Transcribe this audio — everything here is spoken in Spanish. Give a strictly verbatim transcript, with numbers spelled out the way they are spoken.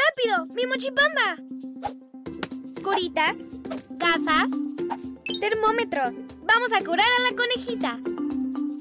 ¡Rápido! ¡Mi mochipanda! Curitas, gasas, termómetro. Vamos a curar a la conejita.